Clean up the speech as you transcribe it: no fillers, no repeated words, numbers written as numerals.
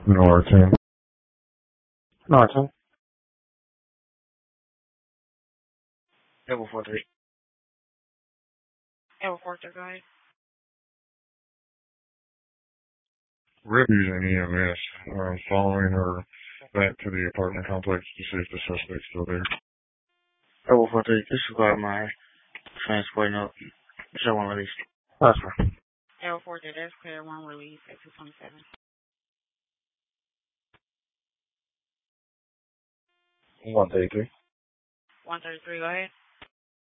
Norton. Norton. Double 43. Double 43, go ahead. Ribby's in EMS. Following her back to the apartment complex to see if the suspect's still there. Double 43. Disregard my transporting up. Show one release. That's right. Double 43, that's clear. One release at 227. 133. 133, go ahead.